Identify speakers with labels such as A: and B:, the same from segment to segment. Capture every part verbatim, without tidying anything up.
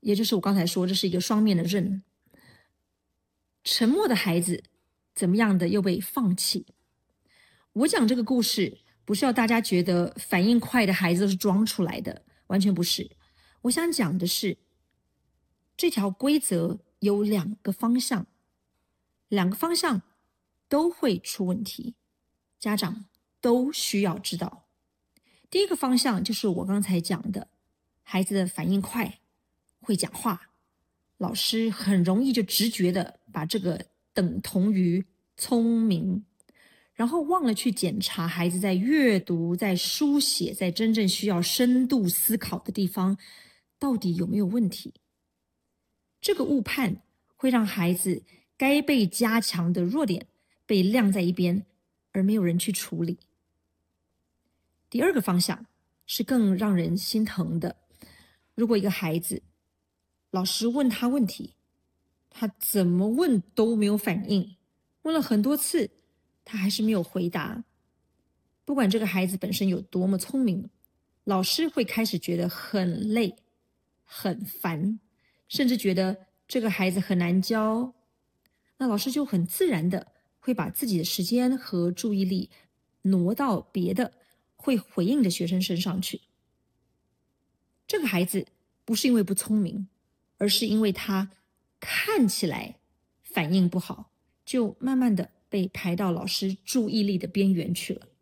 A: 也就是我刚才说这是一个双面的刃。沉默的孩子怎么样的又被放弃。我讲这个故事不是要大家觉得反应快的孩子都是装出来的，完全不是。我想讲的是这条规则有两个方向，两个方向都会出问题，家长都需要知道。第一个方向就是我刚才讲的，孩子的反应快，会讲话，老师很容易就直觉的把这个等同于聪明，然后忘了去检查孩子在阅读、在书写、在真正需要深度思考的地方到底有没有问题。这个误判会让孩子该被加强的弱点被晾在一边，而没有人去处理。第二个方向是更让人心疼的。如果一个孩子，老师问他问题，他怎么问都没有反应，问了很多次，他还是没有回答。不管这个孩子本身有多么聪明，老师会开始觉得很累、很烦，甚至觉得这个孩子很难教。那老师就很自然的会把自己的时间和注意力挪到别的会回应的学生身上去。这个孩子不是因为不聪明，而是因为他看起来反应不好，就慢慢的被排到老师注意力的边缘去了。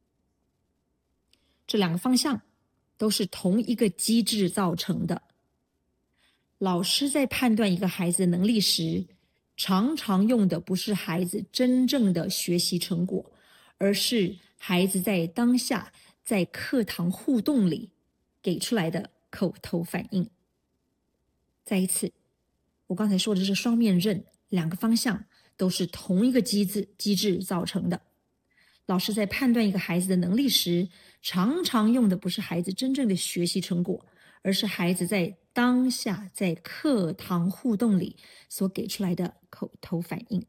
A: 这两个方向都是同一个机制造成的。老师在判断一个孩子的能力时，常常用的不是孩子真正的学习成果，而是孩子在当下在课堂互动里给出来的口头反应。再一次，我刚才说的是双面刃，两个方向都是同一个机制机制造成的。老师在判断一个孩子的能力时，常常用的不是孩子真正的学习成果，而是孩子在当下在课堂互动里所给出来的口头反应。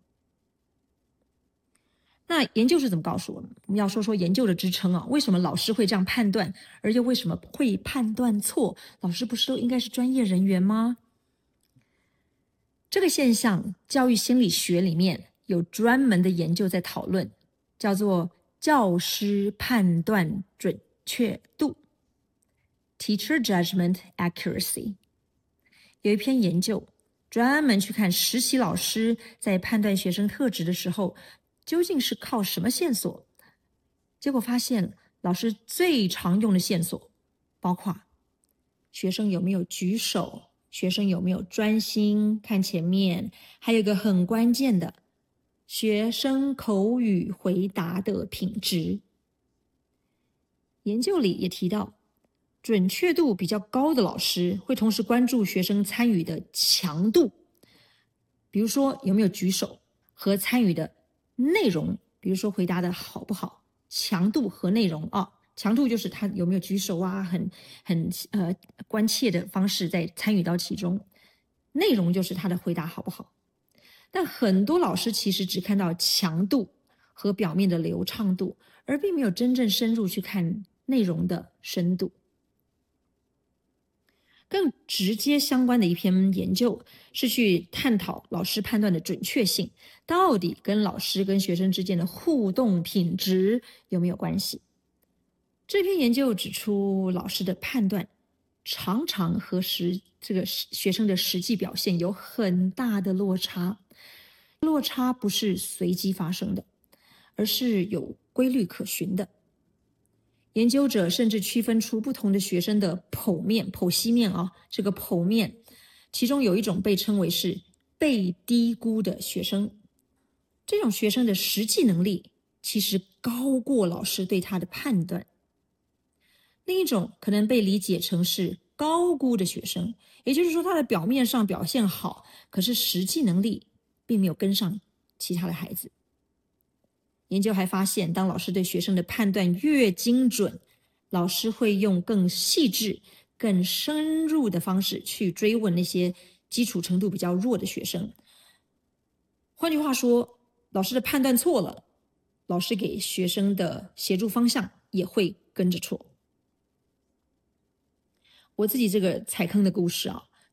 A: 那研究是怎么告诉我们？我们要说说研究的支撑啊，为什么老师会这样判断，而又为什么会判断错？老师不是都应该是专业人员吗？这个现象，教育心理学里面有专门的研究在讨论，叫做教师判断准确度 （Teacher Judgment Accuracy）。有一篇研究专门去看实习老师在判断学生特质的时候，究竟是靠什么线索？结果发现，老师最常用的线索包括学生有没有举手，学生有没有专心看前面，还有一个很关键的，学生口语回答的品质。研究里也提到，准确度比较高的老师会同时关注学生参与的强度，比如说有没有举手，和参与的内容，比如说回答的好不好，强度和内容啊，强度就是他有没有举手啊，很很呃关切的方式在参与到其中，内容就是他的回答好不好。但很多老师其实只看到强度和表面的流畅度，而并没有真正深入去看内容的深度。更直接相关的一篇研究是去探讨老师判断的准确性到底跟老师跟学生之间的互动品质有没有关系。这篇研究指出，老师的判断常常和实这个学生的实际表现有很大的落差，落差不是随机发生的，而是有规律可循的。研究者甚至区分出不同的学生的剖面、剖析面啊，这个剖面，其中有一种被称为是被低估的学生。这种学生的实际能力其实高过老师对他的判断。另一种可能被理解成是高估的学生，也就是说他的表面上表现好，可是实际能力并没有跟上其他的孩子。研究还发现，当老师对学生的判断越精准，老师会用更细致、更深入的方式去追问那些基础程度比较弱的学生。换句话说，老师的判断错了，老师给学生的协助方向也会跟着错。我自己这个踩坑的故事啊，